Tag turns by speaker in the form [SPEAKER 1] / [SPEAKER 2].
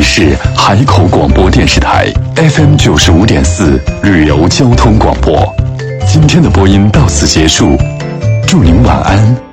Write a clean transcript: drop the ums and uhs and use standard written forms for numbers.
[SPEAKER 1] 是海口广播电视台 FM 95.4旅游交通广播。今天的播音到此结束，祝您晚安。